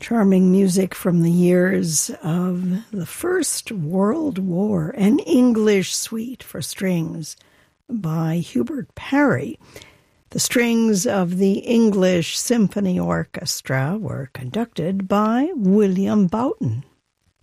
Charming music from the years of the First World War, an English suite for strings by Hubert Parry. The strings of the English Symphony Orchestra were conducted by William Boughton.